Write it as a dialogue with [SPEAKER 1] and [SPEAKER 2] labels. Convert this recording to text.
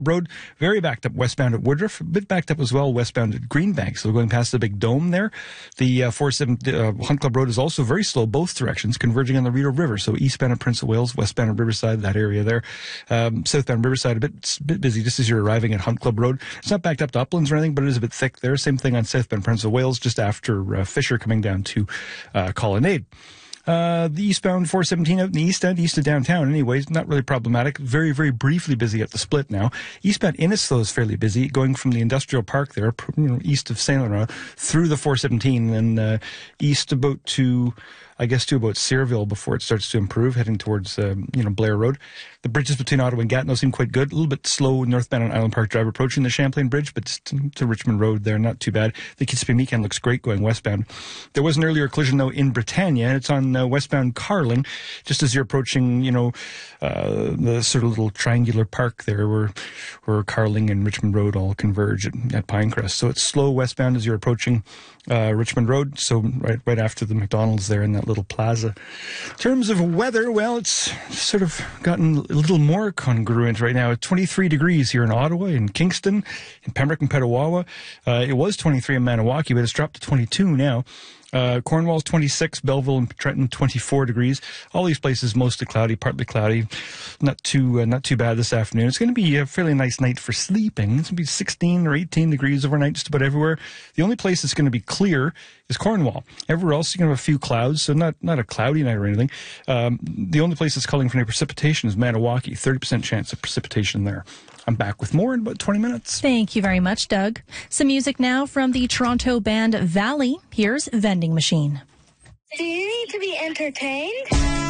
[SPEAKER 1] Road, very backed up westbound at Woodruff, a bit backed up as well westbound at Greenbank. So going past the big dome there. The Hunt Club Road is also very slow both directions, converging on the Rideau River. So eastbound at Prince of Wales, westbound at Riverside, that area there. Southbound Riverside, a bit busy just as you're arriving at Hunt Club Road. It's not backed up to Uplands or anything, but it is a bit thick there. Same thing on southbound Prince of Wales, just after Fisher coming down to Colonnade. The eastbound 417 out in the east end, east of downtown anyways, not really problematic. Very, very briefly busy at the split now. Eastbound Innis, though, is fairly busy, going from the industrial park there, east of Saint Laurent, through the 417 and east about to about Searville before it starts to improve, heading towards, Blair Road. The bridges between Ottawa and Gatineau seem quite good. A little bit slow northbound on Island Park Drive approaching the Champlain Bridge, but to Richmond Road there, not too bad. The Kitzbühel Meekan looks great going westbound. There was an earlier collision, though, in Britannia. It's on westbound Carling, just as you're approaching, the sort of little triangular park there where Carling and Richmond Road all converge at Pinecrest. So it's slow westbound as you're approaching Richmond Road, so right after the McDonald's there in that little plaza. In terms of weather, well, it's sort of gotten a little more congruent right now. 23 degrees here in Ottawa, in Kingston, in Pembroke and Petawawa. It was 23 in Maniwaki, but it's dropped to 22 now. Cornwall's 26, Belleville and Trenton 24 degrees. All these places mostly cloudy, partly cloudy. Not too bad this afternoon. It's going to be a fairly nice night for sleeping. It's going to be 16 or 18 degrees overnight just about everywhere. The only place that's going to be clear is Cornwall. Everywhere else, you're going to have a few clouds, so not a cloudy night or anything. The only place that's calling for any precipitation is Maniwaki. 30% chance of precipitation there. I'm back with more in about 20 minutes.
[SPEAKER 2] Thank you very much, Doug. Some music now from the Toronto band Valley. Here's Vending Machine.
[SPEAKER 3] Do you need to be entertained?